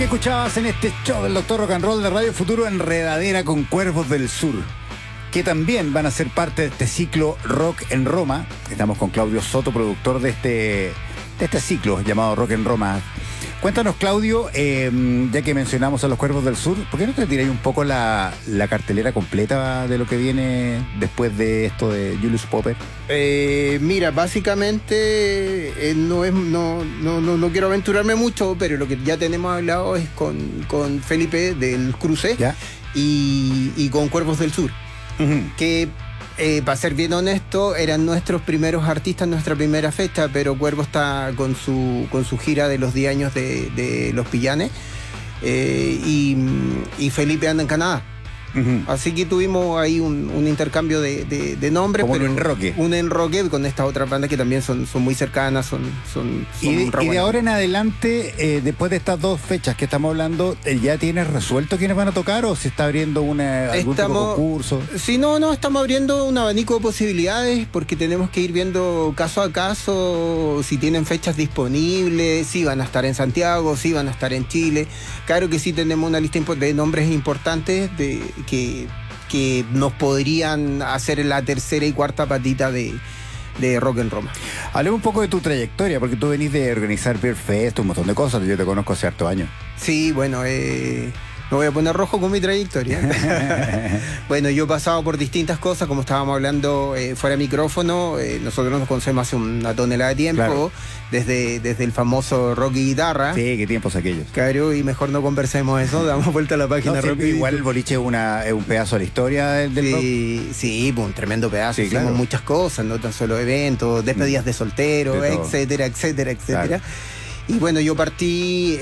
Escuchabas en este show del Doctor Rock and Roll de Radio Futuro Enredadera con Cuervos del Sur, que también van a ser parte de este ciclo Rock en Roma. Estamos con Claudio Soto, productor de este ciclo llamado Rock en Roma. Cuéntanos, Claudio, ya que mencionamos a los Cuervos del Sur, ¿por qué no te tiráis un poco la cartelera completa de lo que viene después de esto de Julius Popper? Mira, básicamente no quiero aventurarme mucho, pero lo que ya tenemos hablado es con Felipe del Cruce y con Cuervos del Sur, que para ser bien honesto, eran nuestros primeros artistas, nuestra primera fecha, pero Cuervo está con su gira de los 10 años de Los Pillanes, y Felipe anda en Canadá. Así que tuvimos ahí un intercambio de nombres. Como pero un enroque con estas otras bandas que también son muy cercanas, y de ahora en adelante, después de estas dos fechas que estamos hablando, ¿ya tienes resuelto quiénes van a tocar o se está abriendo algún tipo de concurso? Sí, no, estamos abriendo un abanico de posibilidades porque tenemos que ir viendo caso a caso si tienen fechas disponibles, si van a estar en Santiago, si van a estar en Chile. Claro que sí tenemos una lista de nombres importantes que nos podrían hacer la tercera y cuarta patita de Rock en Roma. Hablemos un poco de tu trayectoria, porque tú venís de organizar Beer Fest, un montón de cosas. Yo te conozco hace hartos años. Sí, bueno, me voy a poner rojo con mi trayectoria. Bueno, yo he pasado por distintas cosas, como estábamos hablando fuera de micrófono. Nosotros nos conocemos hace una tonelada de tiempo, claro. desde el famoso Rock y Guitarra. Sí, qué tiempos aquellos. Claro, y mejor no conversemos eso, damos vuelta a la página. Rock. Igual el boliche es un pedazo de la historia del rock. Sí, pues un tremendo pedazo. Sí, hicimos muchas cosas, no tan solo eventos, despedidas de solteros, etcétera. Claro. Y bueno, yo partí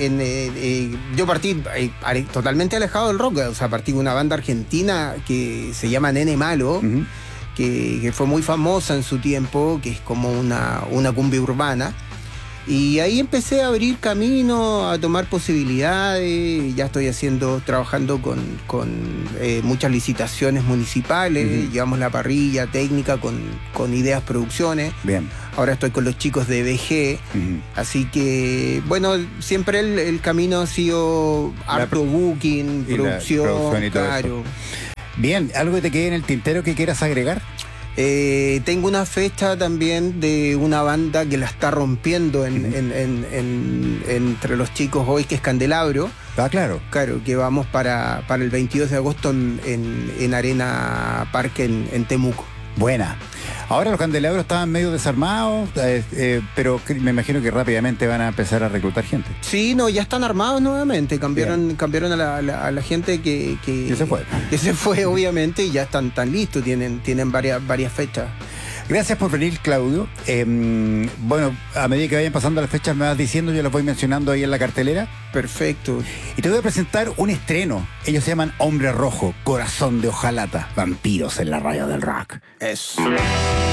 totalmente alejado del rock. O sea, partí de una banda argentina que se llama Nene Malo, que fue muy famosa en su tiempo, que es como una cumbia urbana. Y ahí empecé a abrir camino, a tomar posibilidades. Ya estoy trabajando con muchas licitaciones municipales. Llevamos la parrilla técnica con ideas producciones. Bien. Ahora estoy con los chicos de BG. Así que, bueno, siempre el camino ha sido harto booking, producción y todo claro. Eso. Bien, ¿algo que te quede en el tintero que quieras agregar? Tengo una fecha también de una banda que la está rompiendo entre los chicos hoy, que es Candelabro. Claro. Claro, que vamos para el 22 de agosto en Arena Parque en Temuco. Buena. Ahora los Candelabros estaban medio desarmados, pero me imagino que rápidamente van a empezar a reclutar gente. Sí, no, ya están armados nuevamente. Cambiaron a la gente que se fue. Que se fue, obviamente, y ya están listos. Tienen varias fechas. Gracias por venir, Claudio. Bueno, a medida que vayan pasando las fechas me vas diciendo, yo las voy mencionando ahí en la cartelera. Perfecto. Y te voy a presentar un estreno. Ellos se llaman Hombre Rojo, Corazón de Hojalata, Vampiros en la radio del rock. Eso.